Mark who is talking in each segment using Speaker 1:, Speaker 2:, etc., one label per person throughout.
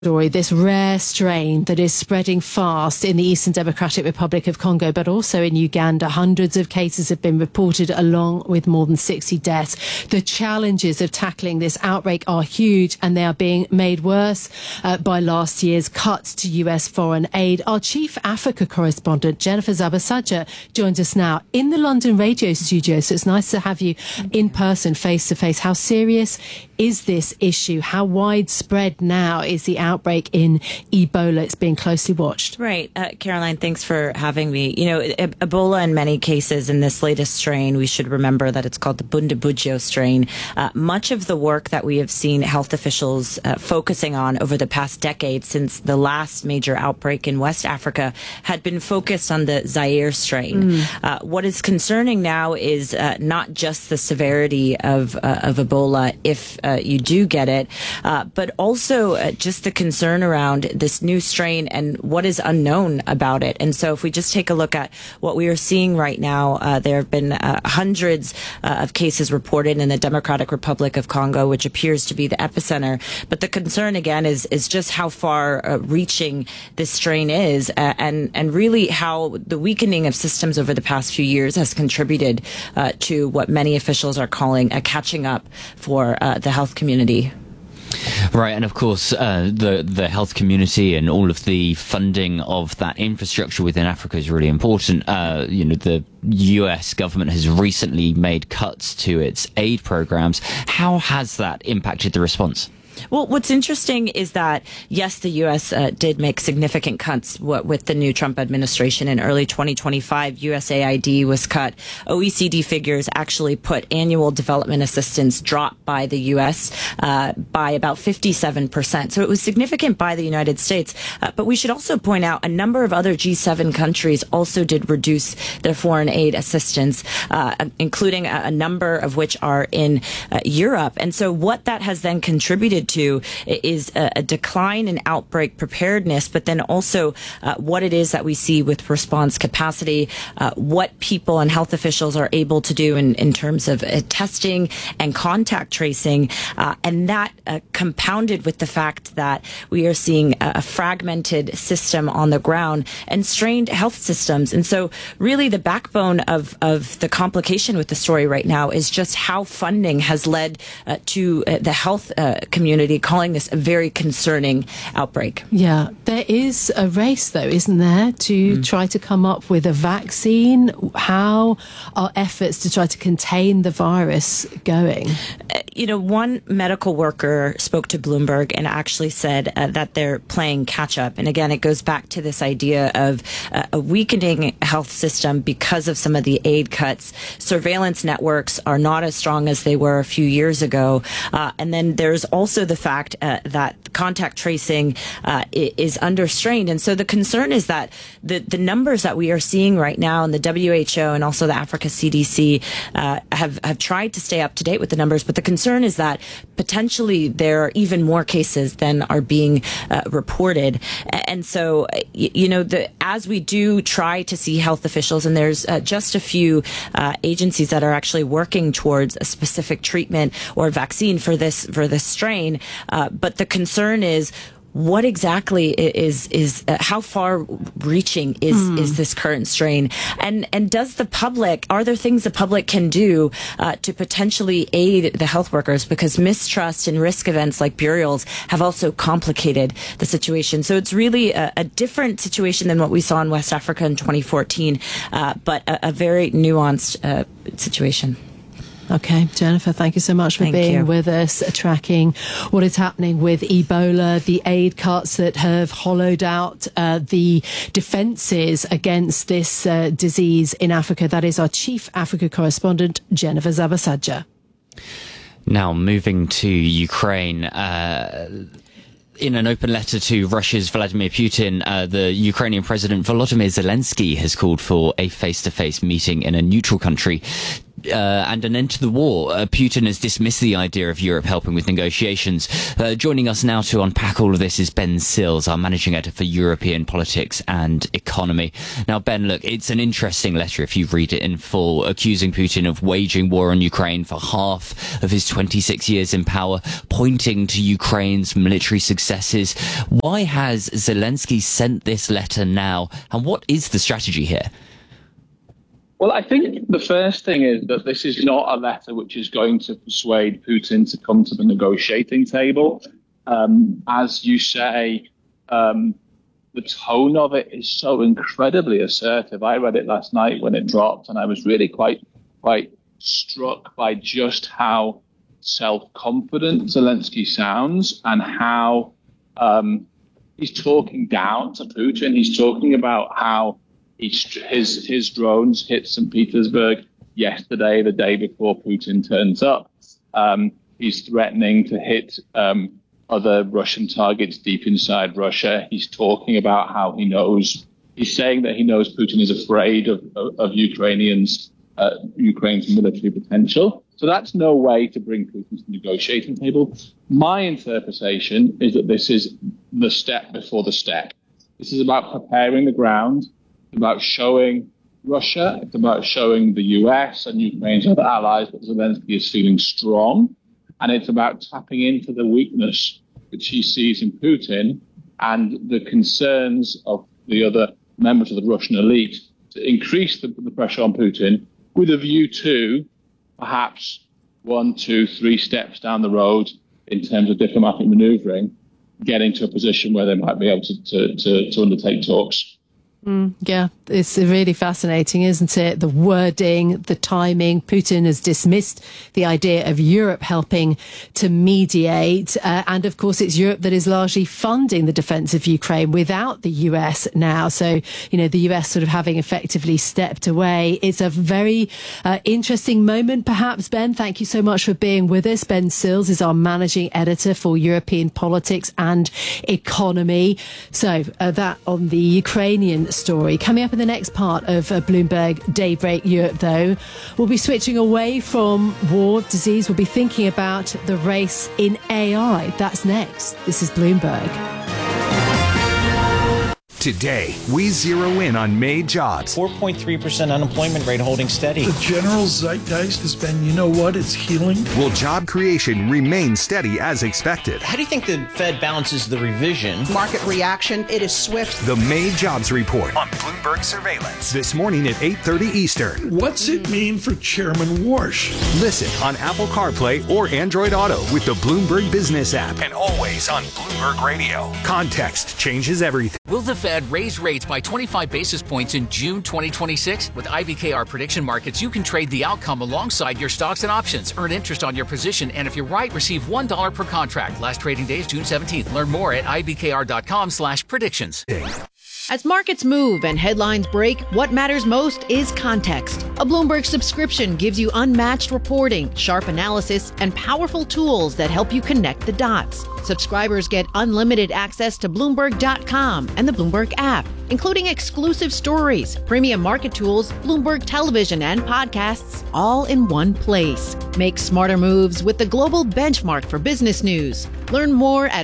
Speaker 1: story, this rare strain that is spreading fast in the Eastern Democratic Republic of Congo, but also in Uganda. Hundreds of cases have been reported, along with more than 60 deaths. The challenges of tackling this outbreak are huge, and they are being made worse by last year's cuts to US foreign aid. Our chief Africa correspondent, Jennifer Zabasajja, joins us now in the London radio studio, so it's nice to have you in person, face to face. How serious is this issue? How widespread now is the outbreak in Ebola? It's being closely watched.
Speaker 2: Right. Caroline, thanks for having me. You know, Ebola, in many cases, in this latest strain, we should remember that it's called the Bundibugyo strain. Much of the work that we have seen health officials focusing on over the past decade, since the last major outbreak in West Africa, had been focused on the Zaire strain. What is concerning now is not just the severity of Ebola if you do get it, but also just the concern around this new strain and what is unknown about it. And so if we just take a look at what we are seeing right now, there have been hundreds of cases reported in the Democratic Republic of Congo, which appears to be the epicenter. But the concern, again, is just how far reaching this strain is, and really how the weakening of systems over the past few years has contributed to what many officials are calling a catching up for the health community.
Speaker 3: Right, and of course, the health community and all of the funding of that infrastructure within Africa is really important. The US government has recently made cuts to its aid programs. How has that impacted the response?
Speaker 2: Well, what's interesting is that, yes, the U.S. did make significant cuts with the new Trump administration. In early 2025, USAID was cut. OECD figures actually put annual development assistance drop by the U.S. By about 57%. So it was significant by the United States. But we should also point out a number of other G7 countries also did reduce their foreign aid assistance, including a number of which are in Europe. And so what that has then contributed to is a decline in outbreak preparedness, but then also what it is that we see with response capacity, what people and health officials are able to do in terms of testing and contact tracing, and that compounded with the fact that we are seeing a fragmented system on the ground and strained health systems. And so really the backbone of the complication with the story right now is just how funding has led to the health community calling this a very concerning outbreak.
Speaker 1: Yeah, there is a race, though, isn't there, to try to come up with a vaccine? How are efforts to try to contain the virus going?
Speaker 2: One medical worker spoke to Bloomberg and actually said that they're playing catch up. And again, it goes back to this idea of a weakening health system because of some of the aid cuts. Surveillance networks are not as strong as they were a few years ago. And then there's also the fact that contact tracing is under strain. And so the concern is that the numbers that we are seeing right now, and the WHO and also the Africa CDC have tried to stay up to date with the numbers, but the concern is that potentially there are even more cases than are being reported. And so, as we do try to see health officials, and there's just a few agencies that are actually working towards a specific treatment or vaccine for this strain, but the concern is what exactly is how far reaching is this current strain, and are there things the public can do to potentially aid the health workers, because mistrust and risk events like burials have also complicated the situation. So it's really a different situation than what we saw in West Africa in 2014, but a very nuanced situation.
Speaker 1: Okay, Jennifer, thank you so much for being with us, tracking what is happening with Ebola, the aid cuts that have hollowed out the defences against this disease in Africa. That is our chief Africa correspondent, Jennifer Zabasajja.
Speaker 3: Now, moving to Ukraine. In an open letter to Russia's Vladimir Putin, the Ukrainian President Volodymyr Zelensky has called for a face-to-face meeting in a neutral country and an end to the war. Putin has dismissed the idea of Europe helping with negotiations. Joining us now to unpack all of this is Ben Sills, our managing editor for European politics and economy. Now, Ben, look, it's an interesting letter if you read it in full, accusing Putin of waging war on Ukraine for half of his 26 years in power, pointing to Ukraine's military successes. Why has Zelensky sent this letter now, and what is the strategy here?
Speaker 4: Well, I think the first thing is that this is not a letter which is going to persuade Putin to come to the negotiating table. As you say, the tone of it is so incredibly assertive. I read it last night when it dropped, and I was really quite struck by just how self-confident Zelensky sounds and how he's talking down to Putin. He's talking about how his drones hit St. Petersburg yesterday, the day before Putin turns up. He's threatening to hit other Russian targets deep inside Russia. He's talking about how he's saying that he knows Putin is afraid of Ukraine's military potential. So that's no way to bring Putin to the negotiating table. My interpretation is that this is the step before the step. This is about preparing the ground. It's about showing Russia. It's about showing the US and Ukraine's other allies that Zelensky is feeling strong. And it's about tapping into the weakness which he sees in Putin and the concerns of the other members of the Russian elite to increase the pressure on Putin with a view to perhaps 1, 2, 3 steps down the road in terms of diplomatic maneuvering, getting to a position where they might be able to undertake talks.
Speaker 1: Yeah, it's really fascinating, isn't it? The wording, the timing. Putin has dismissed the idea of Europe helping to mediate. And of course, it's Europe that is largely funding the defense of Ukraine without the US now. So, the US sort of having effectively stepped away. It's a very interesting moment, perhaps, Ben. Thank you so much for being with us. Ben Sills is our managing editor for European politics and economy. So that on the Ukrainian story. Coming up in the next part of Bloomberg Daybreak Europe, though, we'll be switching away from war, disease. We'll be thinking about the race in AI. That's next. This is Bloomberg.
Speaker 5: Today, we zero in on May jobs.
Speaker 6: 4.3% unemployment rate holding steady.
Speaker 7: The general zeitgeist has been, you know what, it's healing.
Speaker 5: Will job creation remain steady as expected?
Speaker 6: How do you think the Fed balances the revision?
Speaker 8: Market reaction, it is swift.
Speaker 5: The May jobs report on Bloomberg Surveillance. This morning at 8:30 Eastern.
Speaker 7: What's it mean for Chairman Warsh?
Speaker 5: Listen on Apple CarPlay or Android Auto with the Bloomberg Business app. And always on Bloomberg Radio. Context changes everything.
Speaker 9: Will the Fed raise rates by 25 basis points in June 2026? With IBKR prediction markets, you can trade the outcome alongside your stocks and options. Earn interest on your position, and if you're right, receive $1 per contract. Last trading day is June 17th. Learn more at ibkr.com/predictions.
Speaker 10: As markets move and headlines break, what matters most is context. A Bloomberg subscription gives you unmatched reporting, sharp analysis, and powerful tools that help you connect the dots. Subscribers get unlimited access to Bloomberg.com and the Bloomberg app, including exclusive stories, premium market tools, Bloomberg television, and podcasts, all in one place. Make smarter moves with the global benchmark for business news. Learn more at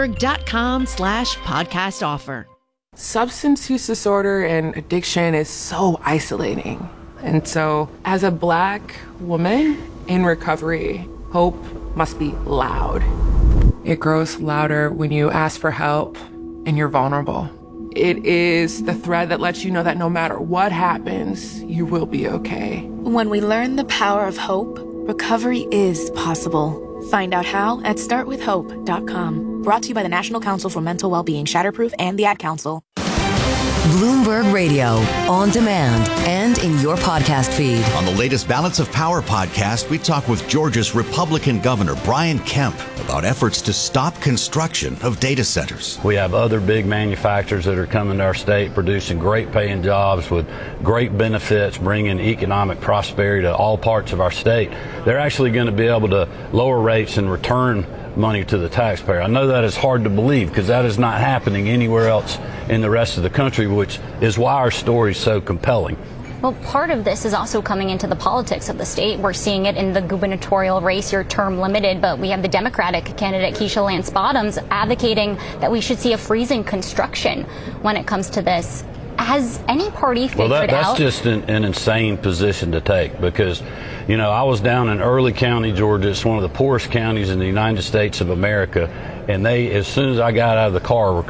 Speaker 10: Bloomberg.com/podcast offer.
Speaker 11: Substance use disorder and addiction is so isolating. And so, as a Black woman in recovery, hope must be loud. It grows louder when you ask for help and you're vulnerable. It is the thread that lets you know that no matter what happens, you will be okay.
Speaker 12: When we learn the power of hope, recovery is possible. Find out how at startwithhope.com. Brought to you by the National Council for Mental Wellbeing, Shatterproof, and the Ad Council.
Speaker 13: Bloomberg Radio, on demand and in your podcast feed.
Speaker 14: On the latest Balance of Power podcast, we talk with Georgia's Republican Governor Brian Kemp about efforts to stop construction of data centers.
Speaker 15: We have other big manufacturers that are coming to our state, producing great paying jobs with great benefits, bringing economic prosperity to all parts of our state. They're actually going to be able to lower rates and return money to the taxpayer. I know that is hard to believe because that is not happening anywhere else in the rest of the country, which is why our story is so compelling.
Speaker 16: Well, part of this is also coming into the politics of the state. We're seeing it in the gubernatorial race, your term limited, but we have the Democratic candidate, Keisha Lance Bottoms, advocating that we should see a freeze in construction when it comes to this. Has any party figured out?
Speaker 15: Well, that's just an insane position to take because, you know, I was down in Early County, Georgia. It's one of the poorest counties in the United States of America. And they, as soon as I got out of the car, were